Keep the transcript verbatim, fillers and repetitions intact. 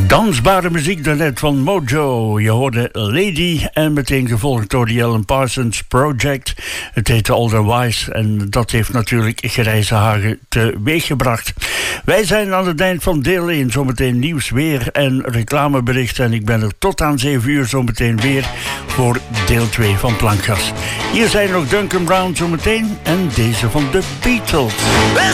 Dansbare muziek daarnet van Mojo. Je hoorde Lady en meteen gevolgd door de Alan Parsons Project. Het heette Otherwise en dat heeft natuurlijk Grijze Hagen teweeggebracht. Wij zijn aan het eind van deel één. Zometeen nieuws, weer en reclameberichten. En ik ben er tot aan zeven uur zometeen weer voor deel twee van Plankgas. Hier zijn nog Duncan Brown zometeen en deze van de Beatles.